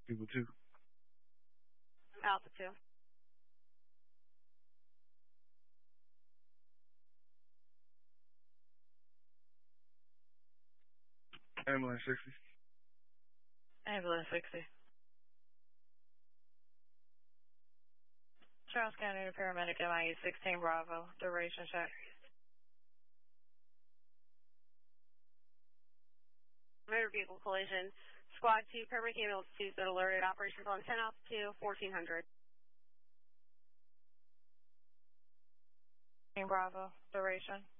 People too. Alpha 2. Ambulance 60. Ambulance 60. Charles County paramedic MIU 16 Bravo. Duration check. Motor vehicle collision. Squad 2, paramedic ambulance 2 that alerted operations on 10 Alpha 2, 1400. Bravo. Duration.